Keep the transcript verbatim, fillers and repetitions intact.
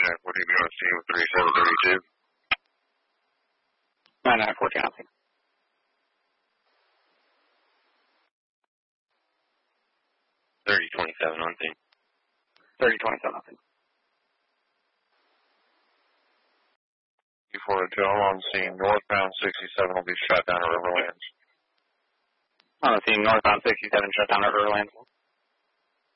nine fourteen, be on scene with thirty-seven thirty-two. nine nine fourteen, I'll see. thirty twenty-seven on scene. thirty twenty-seven on scene. before two, I'm on scene. Northbound sixty-seven will be shut down at Riverlands. On the scene, northbound sixty-seven shut down at Riverlands.